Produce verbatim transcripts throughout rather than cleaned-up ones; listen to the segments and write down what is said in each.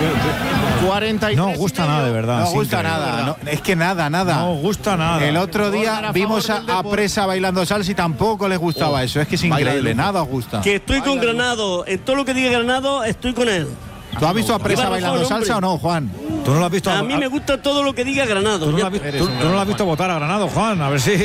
cuarenta y tres No gusta nada, de verdad. No sí, gusta increíble. nada. No, es que nada, nada. No gusta nada. El otro día vimos a, a Presa bailando salsa y tampoco les gustaba eso. Es que es increíble, nada os gusta. Que estoy con Granado. En todo lo que diga Granado, estoy con él. ¿Tú has visto a Presa Lleva bailando razón, salsa hombre. o no, Juan? ¿Tú no lo has visto? A mí me gusta todo lo que diga Granado. ¿Tú no, Ya- lo has, vi- tú- tú no lo has visto votar a Granado, Juan? A ver si...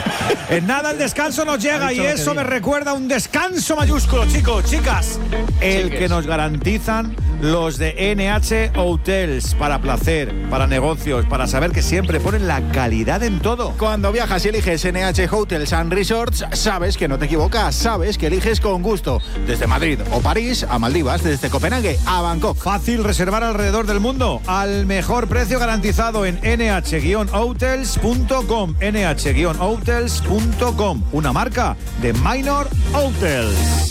En nada el descanso nos llega y eso me recuerda a un descanso mayúsculo, chicos, chicas. El que nos garantizan los de N H Hotels para placer, para negocios, para saber que siempre ponen la calidad en todo. Cuando viajas y eliges N H Hotels and Resorts, sabes que no te equivocas, sabes que eliges con gusto. Desde Madrid o París a Maldivas, desde Copenhague a Bangkok. Fácil reservar alrededor del mundo al mejor precio garantizado en N H hotels punto com. N H hotels punto com, una marca de Minor Hotels.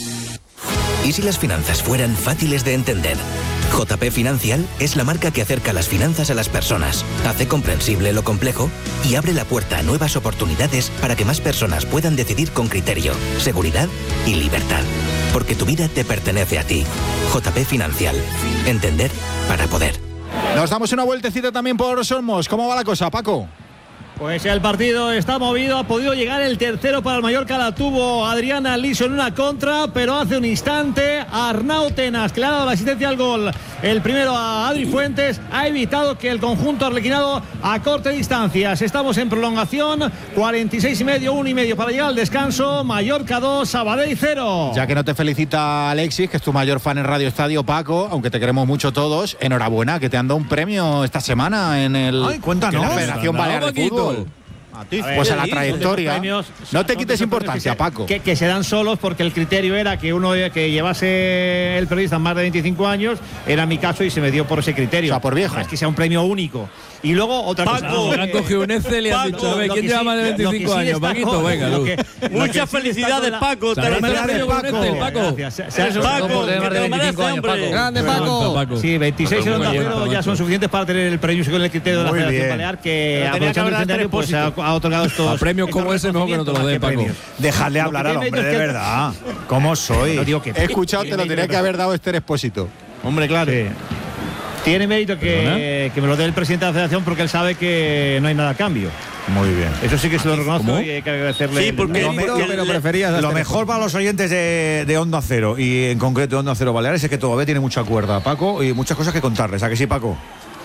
¿Y si las finanzas fueran fáciles de entender? J P Financial es la marca que acerca las finanzas a las personas, hace comprensible lo complejo y abre la puerta a nuevas oportunidades para que más personas puedan decidir con criterio, seguridad y libertad. Porque tu vida te pertenece a ti. J P Financial. Entender para poder. Nos damos una vueltecita también por Somos. ¿Cómo va la cosa, Paco? Pues el partido está movido, ha podido llegar el tercero para el Mallorca, la tuvo Adriana Liso en una contra, pero hace un instante Arnau Tenas, que le ha dado la asistencia al gol, el primero a Adri Fuentes, ha evitado que el conjunto arlequinado acorte distancias. Estamos en prolongación, cuarenta y seis y medio, uno y medio para llegar al descanso. Mallorca dos, Sabadell cero. Ya que no te felicita Alexis, que es tu mayor fan en Radio Estadio, Paco, aunque te queremos mucho todos, enhorabuena, que te han dado un premio esta semana en el Ay, cuéntanos. en la Federación Balear de Fútbol. A ti, Pues a la trayectoria. No te quites importancia, que se, Paco. Que, que se dan solos porque el criterio era que uno que llevase el periodista más de veinticinco años, era mi caso y se me dio por ese criterio. O sea, por viejo. No es que sea un premio único. Y luego otra Paco, cosa. Paco, Han cogido un Excel y han Paco, dicho, a ver, lo ¿quién que lleva sí- más de lo que veinticinco sí años? destaco- Paquito, venga, lo tú. que- lo que Muchas sí felicidades, destaco- Paco. Te lo Felicidades, mereces. Paco. Paco. Paco. Gracias. Se- se- Eres Paco, por tener que más te de lo mereces, veinticinco años, hombre. Paco. Grande, Paco. Paco. Sí, veintiséis en Onda Muy bien, Cero ya macho. son suficientes para tener el premio con el criterio de la Muy Federación bien. Balear, que Pero tenía que aprovechando el haber dado centenario pues ha, ha otorgado estos A premios como estos ese, mejor que no te lo dé, reconocimientos, Paco. más que premios. Dejadle Lo hablar que al tiene hombre, de es que- verdad. ¿Cómo soy? No digo que He escuchado, te lo tiene tenía que mérito. haber dado Esther Expósito. Hombre, claro. Sí. Tiene mérito que, que me lo dé el presidente de la federación porque él sabe que no hay nada a cambio. Muy bien. Eso sí que se lo reconozco ¿Cómo? y hay que agradecerle. Sí, porque- el- porque pero le- preferías a Lo este mejor para los oyentes de, de Onda Cero y en concreto de Onda Cero Baleares es que todavía tiene mucha cuerda, Paco, y muchas cosas que contarles. ¿A que sí, Paco?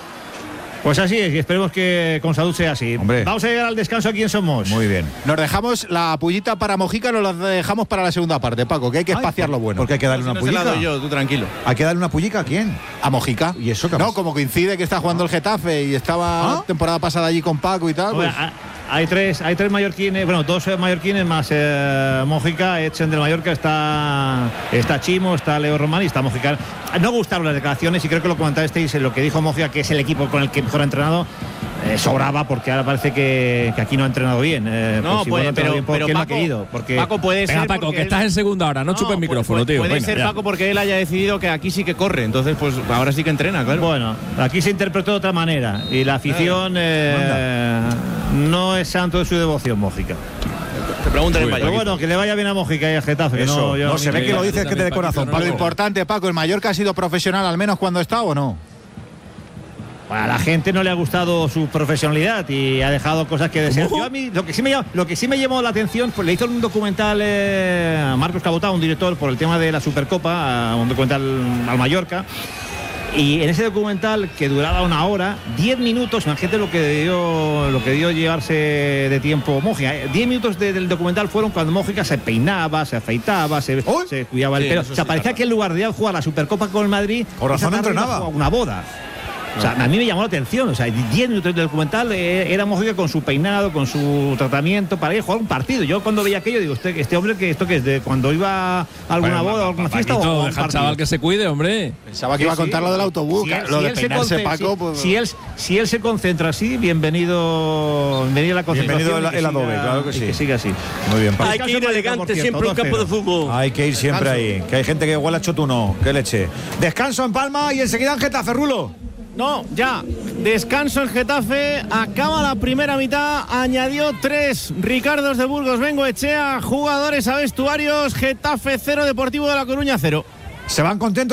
Pues así es, y esperemos que con salud sea así. Hombre. Vamos a llegar al descanso aquí en Somos. Muy bien. Nos dejamos la pullita para Mojica, nos la dejamos para la segunda parte, Paco, que hay que espaciar lo bueno. Porque hay que darle una pullica. tú tranquilo. ¿Hay que darle una pullica a quién? A Mojica. ¿Y eso qué No, pasa? como coincide que está jugando el Getafe y estaba ¿Ah? temporada pasada allí con Paco y tal. Hombre, Pues, ha- hay tres, hay tres mallorquines, bueno, dos eh, mallorquines más eh, Mójica, Etchen del Mallorca, está, está Chimo, está Leo Román y está Mójica. No gustaron las declaraciones y creo que lo comentasteis en lo que dijo Mójica, que es el equipo con el que mejor ha entrenado. Eh, sobraba porque ahora parece que, que aquí no ha entrenado bien. Eh, No, pues igual pues, ha entrenado pero- bien porque pero él no ha Paco- querido. Porque Paco puede Venga, ser Paco, porque que él- estás en segunda hora, no, chupes el pu- micrófono, pu- tío. Puede Venga, ser, ya. Paco, porque él haya decidido que aquí sí que corre. Entonces, pues ahora sí que entrena, claro. Bueno, aquí se interpretó de otra manera y la afición eh, no es santo de su devoción, Mójica. Te preguntan en Pero Valladolid. bueno, que le vaya bien a Mójica y a Getafe. que Eso, no, yo no, se ve que lo dices que te de corazón, lo Paco. importante, Paco, ¿el Mallorca ha sido profesional al menos cuando está o no? A la gente no le ha gustado su profesionalidad y ha dejado cosas que desear. Yo a mí, lo que sí me llamó, lo que sí me llamó la atención, pues le hizo un documental eh, a Marcos Cabotá, un director, por el tema de la Supercopa, a un documental al Mallorca. Y en ese documental, que duraba una hora, diez minutos, imagínate lo que dio, lo que dio llevarse de tiempo Mójica. eh. diez minutos de- del documental fueron cuando Mójica se peinaba, se afeitaba, se, ¿Uy? se cuidaba el Sí, pelo. eso O sea, sí, parecía claro. que en lugar de jugar la Supercopa con el Madrid, Con razón esa tarde entrenaba. iba a jugar una boda. O sea, a mí me llamó la atención. O sea, diez minutos del documental eh, era Mójica con su peinado, con su tratamiento para ir a jugar un partido. Yo cuando veía aquello digo, este, este hombre, que ¿esto qué es? ¿De cuando iba a alguna Bueno, boda o alguna fiesta o a Paquito, un deja al partido? chaval que se cuide, hombre. Pensaba que Sí, iba a sí. contar lo del autobús, Si claro, él- lo si de él se peinarse, conce- Paco. si- Pues, si, él, si él se concentra así, bienvenido, bienvenido a la concentración. Bienvenido y el- que el adobe, siga- claro que y sí. que siga así. Muy bien, Paco. Hay que ir Descanso, elegante por cierto, siempre en un campo de dos cero. fútbol. Hay que ir siempre ahí, que hay gente que huele a chotuno, que leche. Descanso en Palma y enseguida en Getafe, Rulo. No, ya. Descanso en Getafe. Acaba la primera mitad. Añadió tres Ricardos de Burgos, Bengoechea, jugadores a vestuarios. Getafe cero, Deportivo de La Coruña cero. Se van contentos.